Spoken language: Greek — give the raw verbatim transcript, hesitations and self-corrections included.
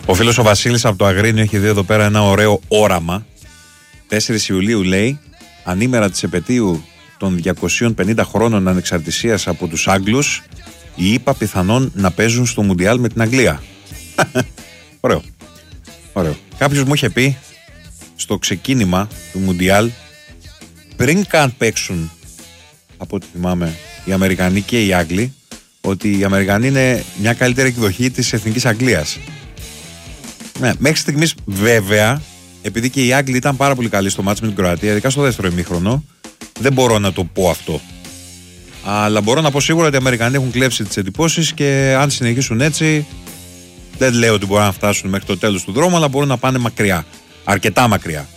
Ο φίλος ο Βασίλης από το Αγρίνιο έχει δει εδώ πέρα ένα ωραίο όραμα. τέσσερις Ιουλίου λέει, ανήμερα της επετείου των διακοσίων πενήντα χρόνων ανεξαρτησίας από τους Άγγλους, οι ΗΠΑ πιθανόν να παίζουν στο Μουντιάλ με την Αγγλία. Ωραίο. Ωραίο. Κάποιος μου είχε πει στο ξεκίνημα του Μουντιάλ, πριν καν παίξουν, από ό,τι θυμάμαι, οι Αμερικανοί και οι Άγγλοι, ότι οι Αμερικανοί είναι μια καλύτερη εκδοχή της Εθνικής Αγγλίας. Ναι, μέχρι στιγμής βέβαια, επειδή και οι Άγγλοι ήταν πάρα πολύ καλοί στο μάτς με την Κροατία, ειδικά στο δεύτερο ημίχρονο, δεν μπορώ να το πω αυτό. Αλλά μπορώ να πω σίγουρα ότι οι Αμερικανοί έχουν κλέψει τις εντυπώσεις και αν συνεχίσουν έτσι, δεν λέω ότι μπορούν να φτάσουν μέχρι το τέλος του δρόμου, αλλά μπορούν να πάνε μακριά. Αρκετά μακριά.